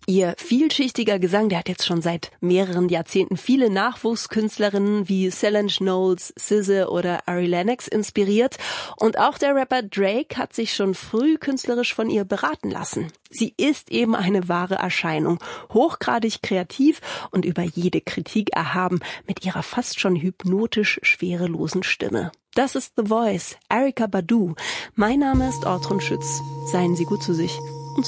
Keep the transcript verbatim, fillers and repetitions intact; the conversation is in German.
Ihr vielschichtiger Gesang, der hat jetzt schon seit mehreren Jahrzehnten viele Nachwuchskünstlerinnen wie Solange Knowles, S Z A oder Ari Lennox inspiriert. Und auch der Rapper Drake hat sich schon früh künstlerisch von ihr beraten lassen. Sie ist eben eine wahre Erscheinung, hochgradig kreativ und über jede Kritik erhaben mit ihrer fast schon hypnotisch schwerelosen Stimme. Das ist The Voice, Erykah Badu. Mein Name ist Ortrun Schütz. Seien Sie gut zu sich.